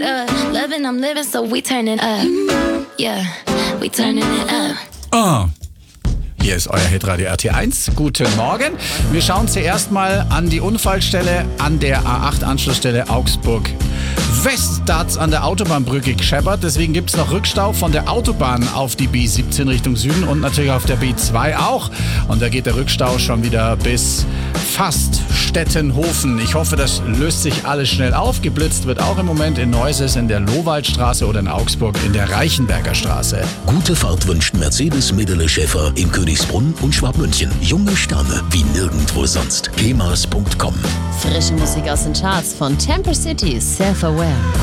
up. Loving, I'm living, so we turning up. Yeah, we turning it up. Oh. Hier ist euer Hitradio RT1. Guten Morgen. Wir schauen zuerst mal an die Unfallstelle an der A8-Anschlussstelle Augsburg West. Da hat's an der Autobahnbrücke gescheppert. Deswegen gibt's noch Rückstau von der Autobahn auf die B17 Richtung Süden und natürlich auf der B2 auch. Und da geht der Rückstau schon wieder bis fast Stettenhofen. Ich hoffe, das löst sich alles schnell auf. Geblitzt wird auch im Moment in Neuses in der Lowaldstraße oder in Augsburg in der Reichenberger Straße. Gute Fahrt wünscht Mercedes-Medele Schäfer in Königsbrunn und Schwabmünchen. Junge Sterne wie nirgendwo sonst. kemas.com. Frische Musik aus den Charts von Temper City, Self-Aware.